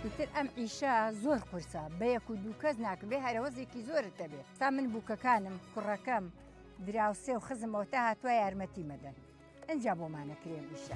ئیتر ئەم ئیشە زۆر قورسە بە یەک و دوو کەس ناکبێ هەرەوەزێکی زۆرت دەبێت سا من بووکەکانم کوڕەکەم دراوسێ و خزمەوە تا هاتووە یارمەتی مەدەن ئەنجا بۆمانە کرێم ئیشە